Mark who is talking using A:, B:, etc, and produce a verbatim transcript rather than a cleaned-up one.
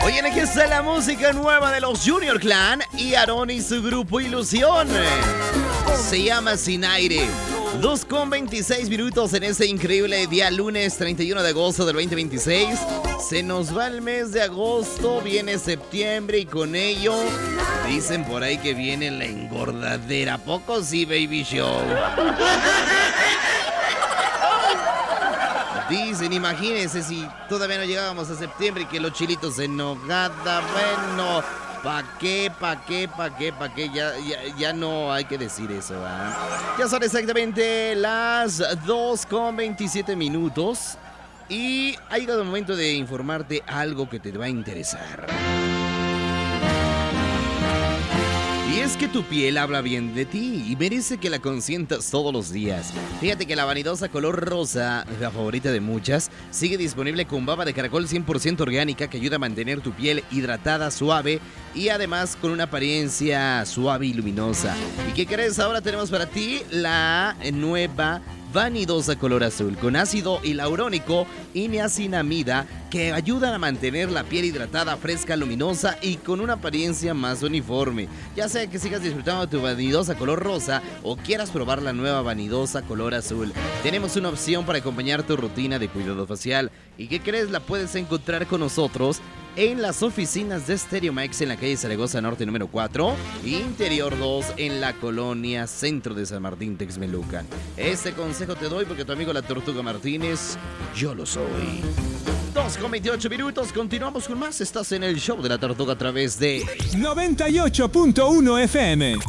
A: Oye, aquí está la música nueva de los Junior Clan y Aarón y su grupo Ilusión. Se llama Sin Aire. dos con veintiséis minutos en este increíble día lunes treinta y uno de agosto del veinte veintiséis. Se nos va el mes de agosto, viene septiembre y con ello dicen por ahí que viene la engordadera. ¿A poco sí, Baby Show? Dicen, imagínense si todavía no llegábamos a septiembre y que los chilitos en nogada, bueno, ¿pa' qué, pa' qué, pa' qué, pa' qué? Ya, ya, ya no hay que decir eso, ¿verdad? Ya son exactamente las dos con veintisiete minutos y ha llegado el momento de informarte algo que te va a interesar. Y es que tu piel habla bien de ti y merece que la consientas todos los días. Fíjate que la vanidosa color rosa, la favorita de muchas, sigue disponible con baba de caracol cien por ciento orgánica que ayuda a mantener tu piel hidratada, suave y además con una apariencia suave y luminosa. ¿Y qué crees? Ahora tenemos para ti la nueva vanidosa color azul con ácido hialurónico y niacinamida que ayudan a mantener la piel hidratada, fresca, luminosa y con una apariencia más uniforme. Ya sea que sigas disfrutando de tu vanidosa color rosa o quieras probar la nueva vanidosa color azul, tenemos una opción para acompañar tu rutina de cuidado facial. ¿Y qué crees? La puedes encontrar con nosotros en las oficinas de Stereomax en la calle Zaragoza Norte número cuatro, Interior dos en la colonia Centro de San Martín, Texmelucan. Este consejo te doy porque tu amigo la Tortuga Martínez, yo lo soy. dos con veintiocho minutos, continuamos con más. Estás en el show de la Tortuga a través de
B: noventa y ocho punto uno F M.